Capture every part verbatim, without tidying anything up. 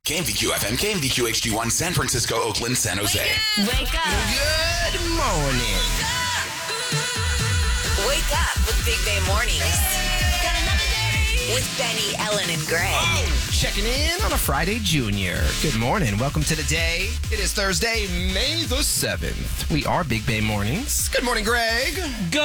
K M V Q F M, K M V Q H D one, San Francisco, Oakland, San Jose. Wake up. Wake up. Good morning. Wake up with Big Bay Mornings. With Benny, Ellen, and Greg. Checking in on a Friday Junior. Good morning. Welcome to the day. It is Thursday, May the seventh. We are Big Bay Mornings. Good morning, Greg.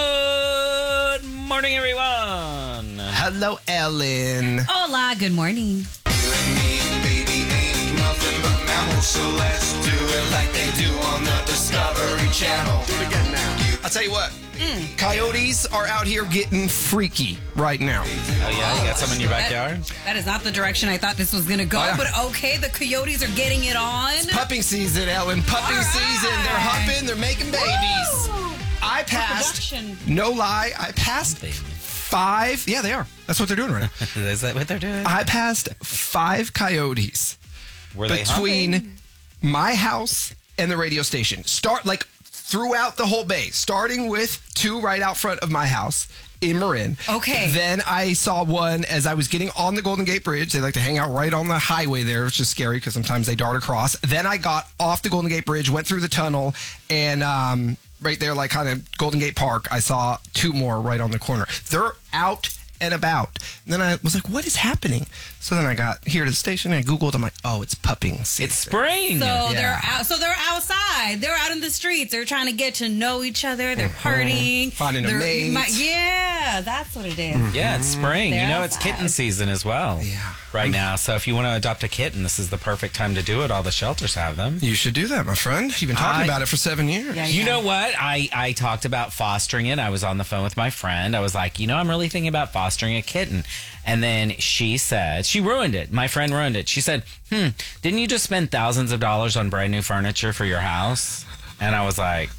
Good morning, everyone. Hello, Ellen. Hola, good morning. You and me, baby, ain't nothing but mammals, so let's do it like they do on the Discovery Channel. Do it again now. I'll tell you what. Mm. Coyotes are out here getting freaky right now. Oh, yeah? You got some in your backyard? That, that is not the direction I thought this was going to go, oh, yeah. But okay, the coyotes are getting it on. It's pupping season, Ellen. Pupping right. season. They're humping. They're making babies. Woo! I passed, no lie, I passed five. Yeah, they are. That's what they're doing right now. Is that what they're doing? I passed five coyotes Were they between humping? my house and the radio station. Start like throughout the whole bay, starting with two right out front of my house in Marin. Okay. Then I saw one as I was getting on the Golden Gate Bridge. They like to hang out right on the highway there, which is scary because sometimes they dart across. Then I got off the Golden Gate Bridge, went through the tunnel, and um, right there, like kind of Golden Gate Park, I saw two more right on the corner. They're out and about. And then I was like, what is happening? So then I got here to the station and I Googled. I'm like, oh, it's pupping season. It's spring. So Yeah. they're out. So they're outside. They're out in the streets. They're trying to get to know each other. They're partying. Finding a They're- mate. my- yeah, that's what it is. Yeah, it's spring. They're you know, it's outside. kitten season as well. Yeah. Right now. So if you want to adopt a kitten, this is the perfect time to do it. All the shelters have them. You should do that, my friend. You've been talking I- about it for seven years. Yeah, You yeah. know what? I, I talked about fostering it. I was on the phone with my friend. I was like, you know, I'm really thinking about fostering a kitten. And then she said, she ruined it. My friend ruined it. She said, hmm, didn't you just spend thousands of dollars on brand new furniture for your house? And I was like,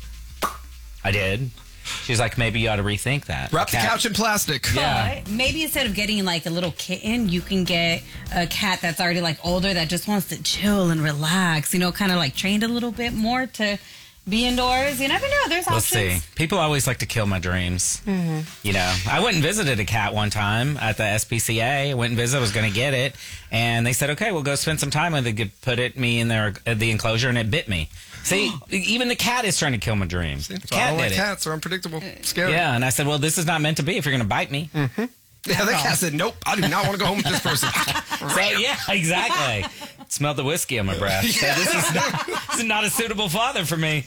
I did. She's like, maybe you ought to rethink that. Wrap the Cat- couch in plastic. Yeah. But maybe instead of getting like a little kitten, you can get a cat that's already like older that just wants to chill and relax, you know, kind of like trained a little bit more to be indoors. You never know. There's We'll options. see. People always like to kill my dreams. Mm-hmm. You know, I went and visited a cat one time at the S P C A. I went and visited. I was going to get it. And they said, okay, we'll go spend some time with it. They put it me in their, uh, the enclosure, and it bit me. See, even the cat is trying to kill my dreams. So The I cat don't like did it. cats. They're unpredictable. Scary. Yeah, and I said, well, this is not meant to be if you're going to bite me. Yeah, the cat said, nope, I do not want to go home with this person. So, yeah, exactly. Smelled the whiskey on my breath. So this is not, this is not a suitable father for me.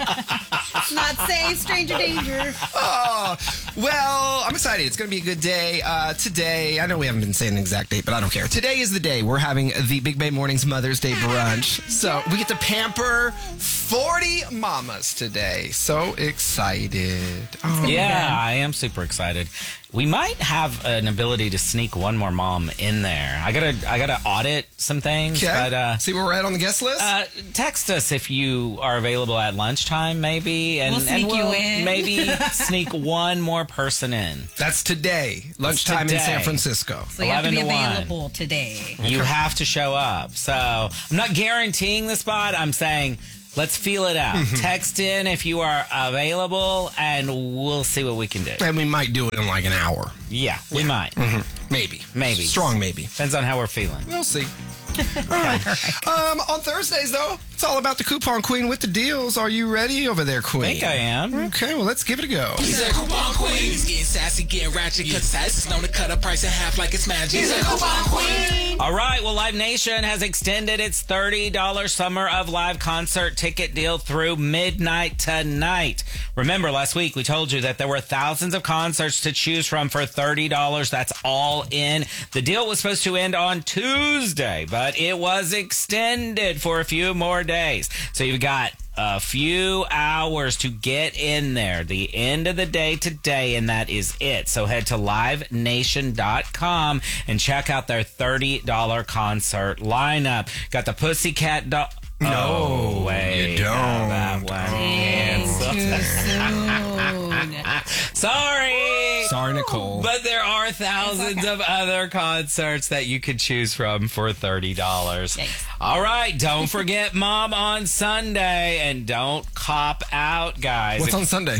Not safe, stranger danger. Oh, well, I'm excited. It's going to be a good day. Uh, today, I know we haven't been saying the exact date, but I don't care. Today is the day we're having the Big Bay Mornings Mother's Day brunch. So we get to pamper forty mamas today. So excited. Oh, Yeah, I am super excited. We might have an ability to sneak one more mom in there. I gotta, I gotta audit some things, okay. but uh, See where we're at on the guest list? uh, text us if you are available at lunchtime, maybe, and We'll sneak and you we'll in. maybe sneak one more person in. That's today. Lunchtime in today. San Francisco. So you have to be eleven to one. available today. You have to show up. So I'm not guaranteeing the spot. I'm saying let's feel it out. Text in if you are available, and we'll see what we can do. And we might do it in like an hour. Yeah, we might. Maybe. Maybe. Strong maybe. Depends on how we're feeling. We'll see. All right. Um, on Thursdays, though, it's all about the coupon queen with the deals. Are you ready over there, queen? I think I am. Okay, well, let's give it a go. He's a coupon queen. He's getting sassy, getting ratchet, cause Sass is known to cut a price in half like it's magic. He's a coupon queen. All right, well, Live Nation has extended its thirty dollars Summer of Live concert ticket deal through midnight tonight. Remember, last week we told you that there were thousands of concerts to choose from for thirty dollars. That's all in. The deal was supposed to end on Tuesday, but it was extended for a few more days. So you've got a few hours to get in there. The end of the day today, and that is it. So head to live nation dot com and check out their thirty dollars concert lineup. Got the Pussycat Doll. No, oh, wait. you don't. No, that one canceled. Too soon. Sorry. Sorry, Nicole. But there are thousands of other concerts that you could choose from for thirty dollars. Yikes. All right, don't forget Mom on Sunday, and don't cop out, guys. What's If- on Sunday?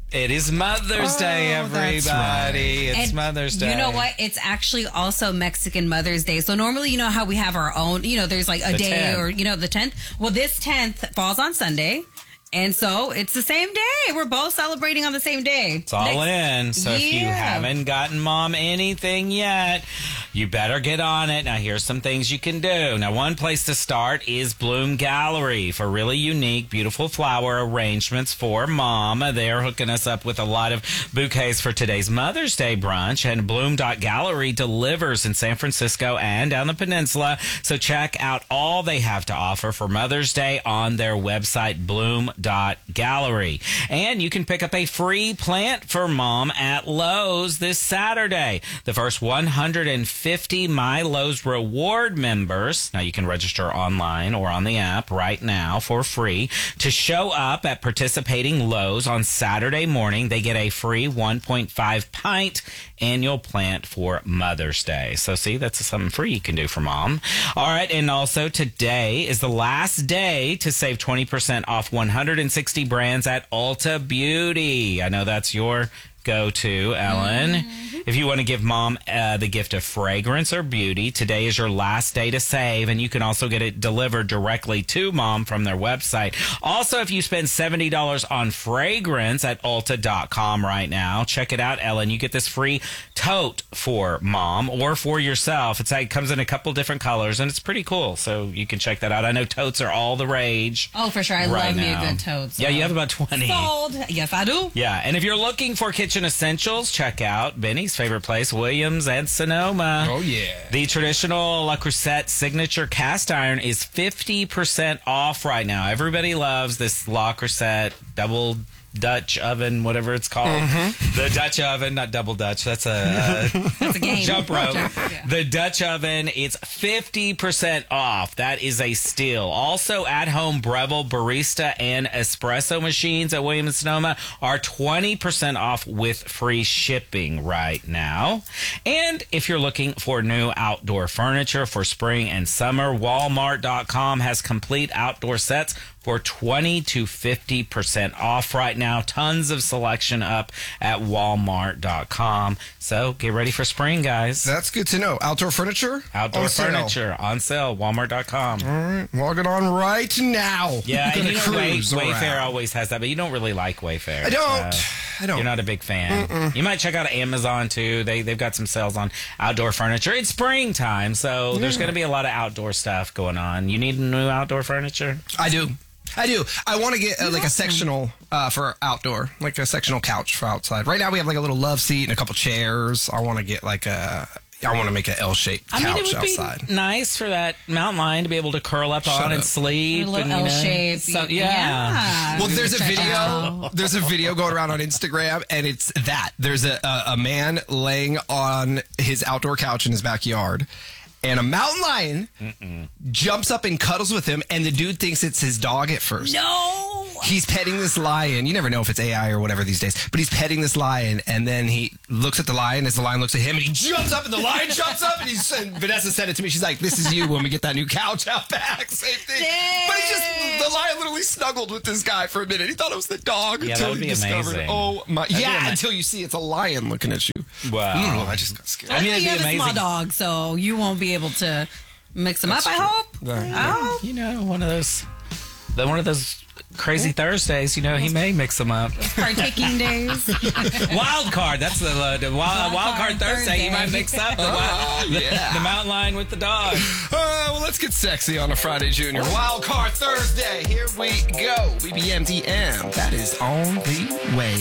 It is Mother's Day, Oh, everybody. that's right. It's And Mother's Day. You know what? It's actually also Mexican Mother's Day. So normally, you know how we have our own, you know, there's like a The day tenth. or, you know, the tenth. Well, this tenth falls on Sunday. And so it's the same day. We're both celebrating on the same day. It's all in. So if you Yeah. haven't gotten Mom anything yet, you better get on it. Now, here's some things you can do. Now, one place to start is Bloom Gallery for really unique, beautiful flower arrangements for Mom. They're hooking us up with a lot of bouquets for today's Mother's Day brunch. And Bloom Gallery delivers in San Francisco and down the peninsula. So check out all they have to offer for Mother's Day on their website, Bloom Gallery. And you can pick up a free plant for Mom at Lowe's this Saturday. The first one hundred fifty My Lowe's Reward members, now you can register online or on the app right now for free, to show up at participating Lowe's on Saturday morning. They get a free one point five pint annual plant for Mother's Day. So see, that's something free you can do for Mom. All right, and also today is the last day to save twenty percent off one hundred sixty brands at Ulta Beauty. I know that's your go-to, Ellen. Mm-hmm. If you want to give Mom uh, the gift of fragrance or beauty, today is your last day to save, and you can also get it delivered directly to Mom from their website. Also, if you spend seventy dollars on fragrance at Ulta dot com right now, check it out, Ellen. You get this free tote for Mom or for yourself. It's, it comes in a couple different colors, and it's pretty cool, so you can check that out. I know totes are all the rage. Oh, for sure. I right love now. me a good tote. So. Yeah, you have about twenty. Sold. Yes, I do. Yeah, and if you're looking for kitchen essentials, check out Benny's favorite place, Williams and Sonoma. Oh, yeah. The traditional Le Creuset signature cast iron is fifty percent off right now. Everybody loves this Le Creuset double Dutch oven, whatever it's called. Mm-hmm. The Dutch oven, not double Dutch. That's a, uh, That's a game. jump rope. Yeah. The Dutch oven, it's fifty percent off. That is a steal. Also, at-home Breville barista and espresso machines at Williams Sonoma are twenty percent off with free shipping right now. And if you're looking for new outdoor furniture for spring and summer, Walmart dot com has complete outdoor sets for twenty to fifty percent off right now. Tons of selection up at Walmart dot com. So get ready for spring, guys. That's good to know. Outdoor furniture? Outdoor on sale. furniture on sale, Walmart dot com. All right, log it on right now. Yeah, I'm and you gonna know, Way, cruise Wayfair around. always has that, but you don't really like Wayfair. I don't. so I don't. You're not a big fan. Mm-mm. You might check out Amazon too. They they've got some sales on outdoor furniture. It's springtime, so yeah. There's going to be a lot of outdoor stuff going on. You need new outdoor furniture? I do. I do. I want to get uh, like a sectional uh, for outdoor, like a sectional couch for outside. Right now we have like a little love seat and a couple chairs. I want to get like a. I want to make an L-shaped couch I mean, it would outside. be nice for that mountain lion to be able to curl up Shut on up. and sleep. A little and, you know, L-shape. so- yeah. Yeah. Well, there's a Check it video. out. There's a video going around on Instagram, and it's that. There's a, a a man laying on his outdoor couch in his backyard, and a mountain lion Mm-mm. jumps up and cuddles with him, and the dude thinks it's his dog at first. No. He's petting this lion. You never know if it's A I or whatever these days, but he's petting this lion, and then he looks at the lion as the lion looks at him, and he jumps up, and the lion jumps up, and he's and Vanessa said it to me. She's like, "This is you when we get that new couch out back." Same thing. Dang. But he just the lion literally snuggled with this guy for a minute. He thought it was the dog Yeah, that until would he be discovered. amazing. Oh my! That'd be yeah, ama- until you see it's a lion looking at you. Wow. Ooh, I just got scared. I mean, it'd you be have a small amazing. dog, so you won't be able to mix them up. I hope. I hope. You know, one of those, the one of those crazy Thursdays. You know, he may mix them up. Partaking days. Wild card. That's the, uh, the wild, Wild wild card card Thursday. He Thursday. might mix up the, wild, the, yeah. the mountain lion with the dog. Uh, well, let's get sexy on a Friday, Junior. Wild Card Thursday. Here we go. B B M D M. That is on the way.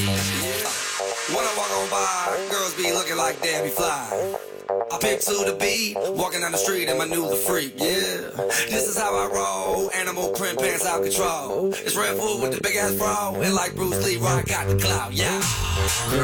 When I walk on by, girls be looking like Debbie Fly. I pick to the beat, walking down the street in my new the freak, yeah. This is how I roll, animal print pants out control. It's Red Food with the big ass bra, and like Bruce Lee, I got the clout, yeah. Girl,